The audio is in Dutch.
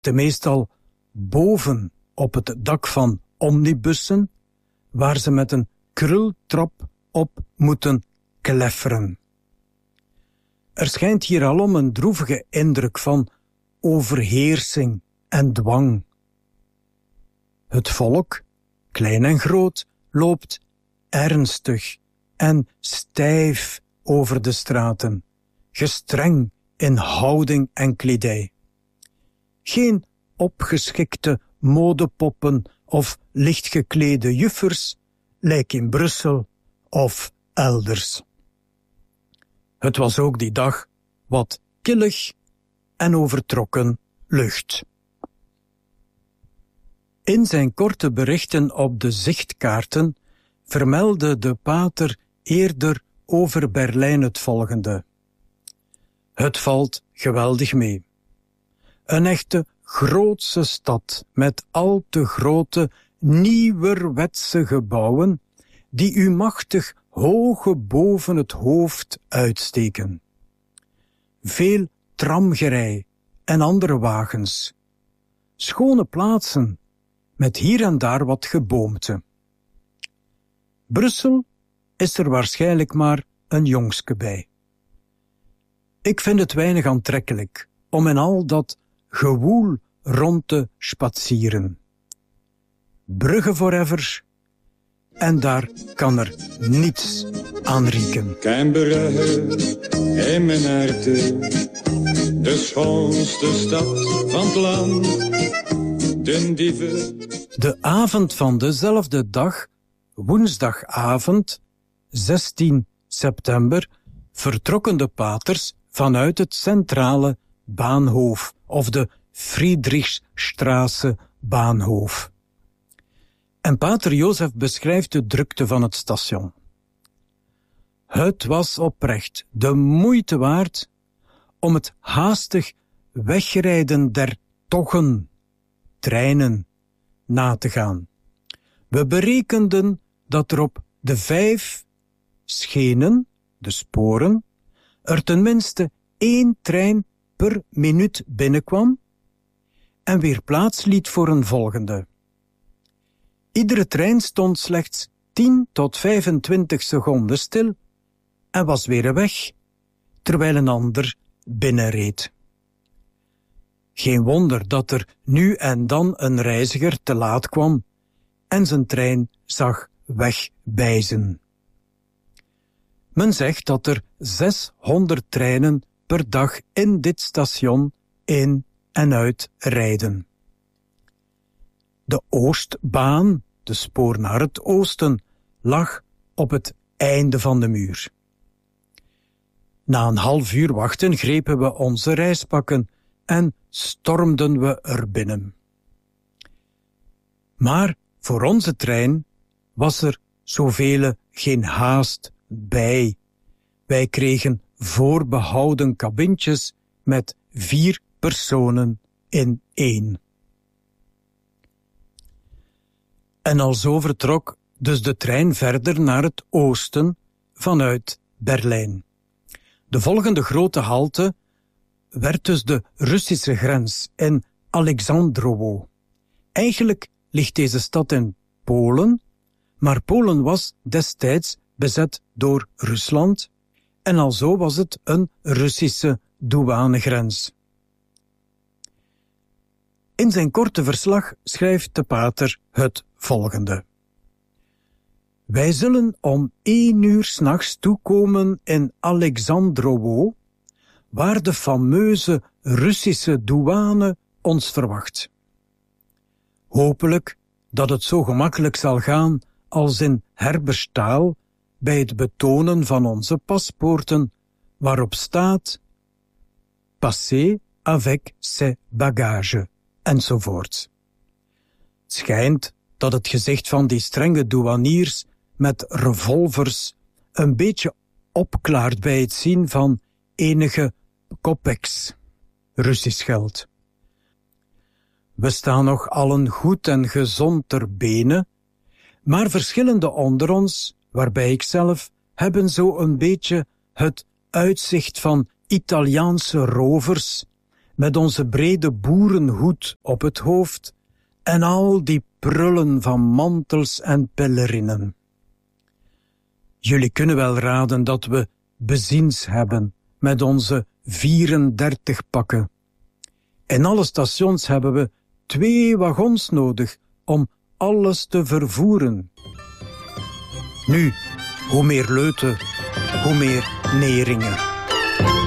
zitten meestal boven op het dak van omnibussen, waar ze met een krultrap op moeten klefferen. Er schijnt hier alom een droevige indruk van overheersing en dwang. Het volk, klein en groot, loopt ernstig en stijf over de straten, gestreng in houding en kledij. Geen opgeschikte modepoppen of lichtgeklede juffers, lijkt in Brussel of elders. Het was ook die dag wat killig en overtrokken lucht. In zijn korte berichten op de zichtkaarten vermeldde de pater eerder over Berlijn het volgende. Het valt geweldig mee. Een echte grootse stad met al te grote nieuwerwetse gebouwen die u machtig hoge boven het hoofd uitsteken. Veel tramgerij en andere wagens. Schone plaatsen met hier en daar wat geboomte. Brussel is er waarschijnlijk maar een jongske bij. Ik vind het weinig aantrekkelijk om in al dat gewoel rond te spatsieren. Brugge forever, en daar kan er niets aan rieken. Canberra in mijn harte, de schoonste stad van het land, de dieven. De avond van dezelfde dag, woensdagavond, 16 september, vertrokken de paters vanuit het centrale Bahnhof of de Friedrichstraße Bahnhof. En pater Jozef beschrijft de drukte van het station. Het was oprecht de moeite waard om het haastig wegrijden der toggen, treinen, na te gaan. We berekenden dat er op de 5 schenen, de sporen, er tenminste 1 trein per minuut binnenkwam en weer plaats liet voor een volgende. Iedere trein stond slechts 10 tot 25 seconden stil en was weer weg, terwijl een ander binnenreed. Geen wonder dat er nu en dan een reiziger te laat kwam en zijn trein zag wegbijzen. Men zegt dat er 600 treinen per dag in dit station in en uit rijden. De Oostbaan, de spoor naar het oosten, lag op het einde van de muur. Na een half uur wachten grepen we onze reispakken en stormden we er binnen. Maar voor onze trein was er zoveel geen haast bij. Wij kregen voorbehouden kabintjes met 4 personen in 1. En alzo vertrok dus de trein verder naar het oosten vanuit Berlijn. De volgende grote halte werd dus de Russische grens in Alexandrowo. Eigenlijk ligt deze stad in Polen, maar Polen was destijds bezet door Rusland en alzo was het een Russische douanegrens. In zijn korte verslag schrijft de pater het volgende. Wij zullen om 1 uur 's nachts toekomen in Alexandrowo, waar de fameuze Russische douane ons verwacht. Hopelijk dat het zo gemakkelijk zal gaan als in Herberstaal bij het betonen van onze paspoorten, waarop staat Passez avec ses bagages, enzovoort. Het schijnt dat het gezicht van die strenge douaniers met revolvers een beetje opklaart bij het zien van enige kopeks, Russisch geld. We staan nog allen goed en gezond ter bene, maar verschillende onder ons, waarbij ik zelf, hebben zo een beetje het uitzicht van Italiaanse rovers met onze brede boerenhoed op het hoofd en al die prullen van mantels en pellerinnen. Jullie kunnen wel raden dat we beziens hebben met onze 34 pakken. In alle stations hebben we 2 wagons nodig om alles te vervoeren. Nu, hoe meer leuten, hoe meer neringen.